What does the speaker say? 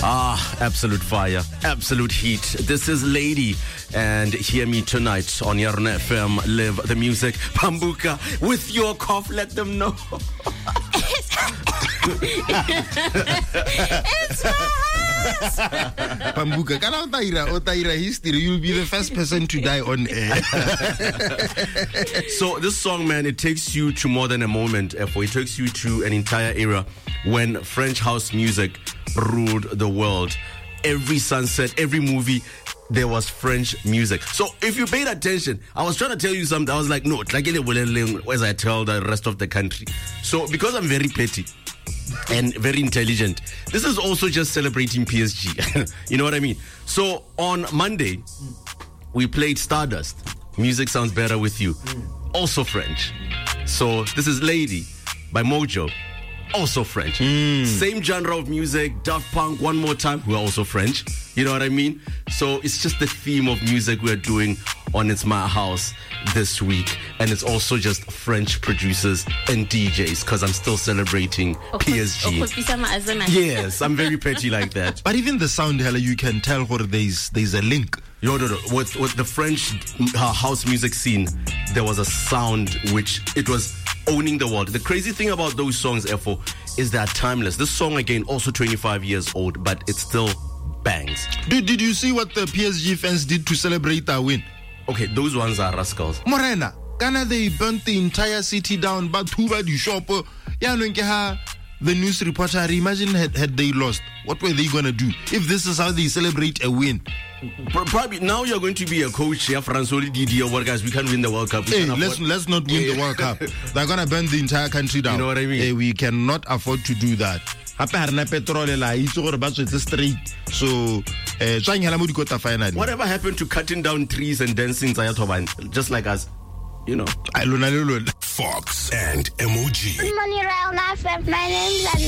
Absolute fire, absolute heat. This is Lady, and hear me tonight on Yarna FM. Live the music. Pambuka, with your cough, let them know. It's my house. Pambuka, kana otaira history, you'll be the first person to die on air. So this song, man, it takes you to more than a moment. It takes you to an entire era when French house music ruled the world. Every sunset, every movie, there was French music. So if you paid attention, I was trying to tell you something. I was like, no, as I tell the rest of the country. So because I'm very petty and very intelligent, this is also just celebrating PSG. You know what I mean? So on Monday, we played Stardust. Music Sounds Better With You. Also French. So this is Lady by Mojo. Also French. Same genre of music. Daft Punk, One More Time, who are also French. You know what I mean? So it's just the theme of music we're doing on It's My House this week. And it's also just French producers and DJs, because I'm still celebrating PSG. Yes, I'm very petty like that. But even the sound, Hella, you can tell where there's a link. No. With the French house music scene, there was a sound which it was owning the world. The crazy thing about those songs, Efo, is they're timeless. This song, again, also 25 years old, but it still bangs. Did you see what the PSG fans did to celebrate our win? Okay, those ones are rascals. Morena, Ghana, they burnt the entire city down, but who were the shop? The news reporter, imagine had they lost, what were they going to do if this is how they celebrate a win? Probably now you're going to be a coach, yeah, Francois Didier. What, guys, we can't win the World Cup. Hey, let's not win the World Cup. They're going to burn the entire country down. You know what I mean? Hey, we cannot afford to do that. So, whatever happened to cutting down trees and dancing just like us? You know. Fox and MOG. Good morning, Royal FM. My name is